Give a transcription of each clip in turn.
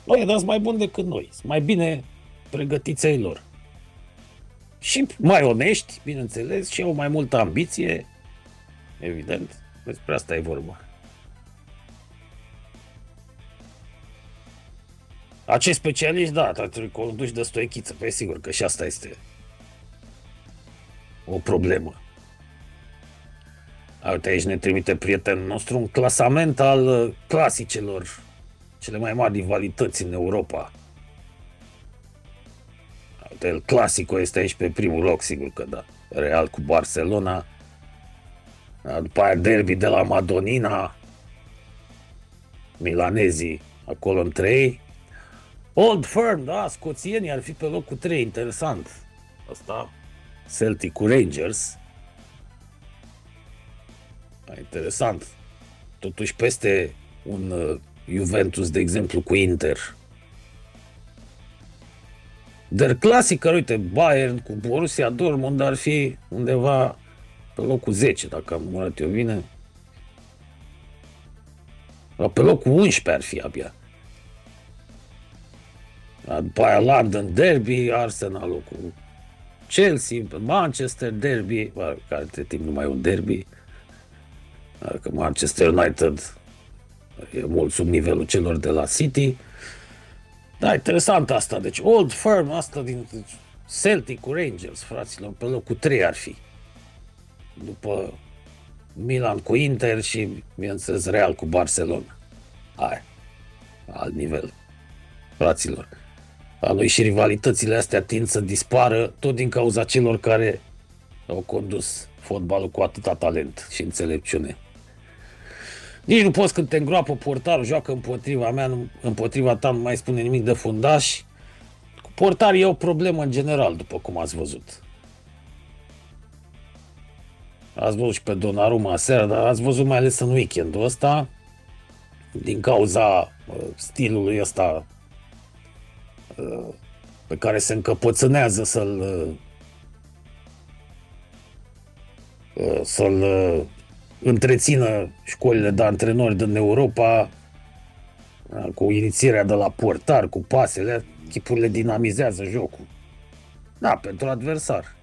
Noi, dar sunt mai buni decât noi. Sunt mai bine pregătiți ai lor. Și mai onești, bineînțeles, și au mai multă ambiție, evident. Despre asta e vorba. Acești specialiști, da, trebuie conduși de stoichiță, pe sigur că și asta este o problemă. Uite, aici ne trimite prietenul nostru un clasament al clasicelor, cele mai mari rivalități în Europa. Uite, el Clasico este aici pe primul loc, sigur că da. Real cu Barcelona. După aia derby de la Madonina. Milanezii acolo în 3. Old Firm, da, scoțienii ar fi pe locul 3, interesant. Asta, Celtic cu Rangers. Interesant. Totuși peste un Juventus, de exemplu, cu Inter. Der Clasicer, uite, Bayern cu Borussia Dortmund ar fi undeva pe locul 10, dacă am arăt eu bine. Pe locul 11 ar fi abia. După aia London Derby, Arsenal cu Chelsea, Manchester Derby, care între timp nu mai e un derby. Că Manchester United e mult sub nivelul celor de la City. Da, interesant asta. Deci Old Firm, asta din Celtic cu Rangers, fraților, pe locul 3 ar fi. După Milan cu Inter și, bineînțeles, Real cu Barcelona. Hai, alt nivel, fraților. La noi și rivalitățile astea tind să dispară tot din cauza celor care au condus fotbalul cu atâta talent și înțelepciune. Nici nu poți când te îngroapă portarul, joacă împotriva mea, împotriva ta, nu mai spune nimic de fundaș. Cu portarii e o problemă în general, după cum ați văzut. Ați văzut și pe Donnarumma aseară, dar ați văzut mai ales în weekendul ăsta, din cauza stilului ăsta pe care se încăpățânează să-l întrețină școlile de antrenori din Europa, cu inițierea de la portar, cu pasele, chipurile dinamizează jocul. Da, pentru adversar.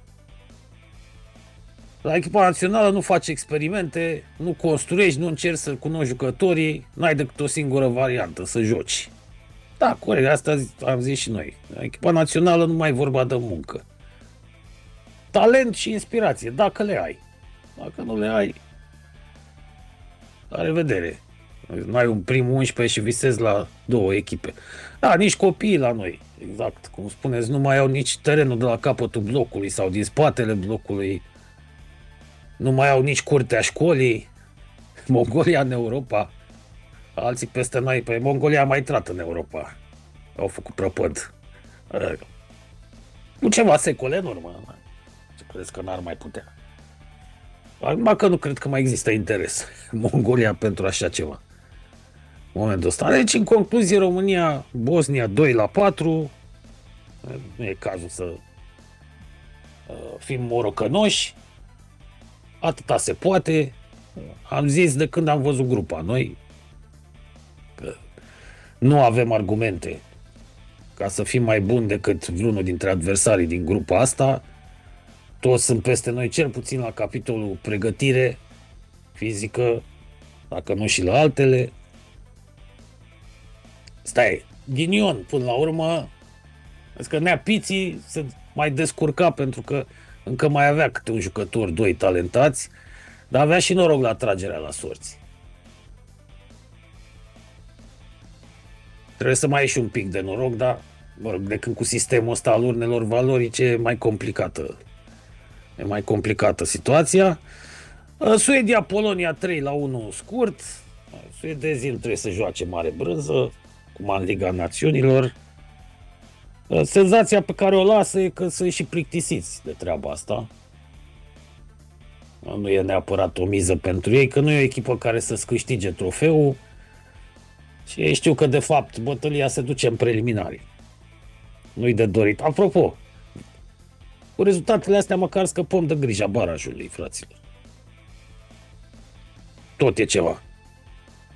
La echipa națională nu faci experimente, nu construiești, nu încerci să cunoști jucătorii, n-ai decât o singură variantă, să joci. Da, corect, asta am zis și noi. La echipa națională nu mai e vorba de muncă. Talent și inspirație, dacă le ai. Dacă nu le ai, la revedere. Nu ai un primul 11 și visezi la două echipe. Da, nici copiii la noi, exact, cum spuneți, nu mai au nici terenul de la capătul blocului sau din spatele blocului. Nu mai au nici curtea școlii. Mongolia în Europa. Alții peste noi, pe Mongolia a mai intrat în Europa. Au făcut prăpăd. Cu ceva secole în urmă. Ce crezi că n-ar mai putea? Acum că nu cred că mai există interes în Mongolia pentru așa ceva. În momentul ăsta. Deci, în concluzie, România, Bosnia 2-4. Nu e cazul să fim morocănoși. Atâta se poate. Am zis de când am văzut grupa noi că nu avem argumente ca să fim mai buni decât vreunul dintre adversarii din grupa asta. Toți sunt peste noi, cel puțin la capitolul pregătire fizică, dacă nu și la altele. Stai, ghinion, până la urmă, că Neapiții se mai descurca pentru că încă mai avea câte un jucător, doi talentați, dar avea și noroc la tragerea la sorți. Trebuie să mai ai și un pic de noroc, dar, mă rog, de când cu sistemul ăsta al urnelor valorice e mai complicată. E mai complicată situația. Suedia-Polonia 3-1 scurt. Suedezii nu trebuie să joace mare brânză, cum în Liga Națiunilor. Senzația pe care o lasă e că sunt și plictisiți de treaba asta. Nu e neapărat o miză pentru ei, că nu e o echipă care să-ți câștige trofeul. Și ei știu că, de fapt, bătălia se duce în preliminari. Nu-i de dorit. Apropo, cu rezultatele astea măcar scăpăm de grija barajului, fraților. Tot e ceva.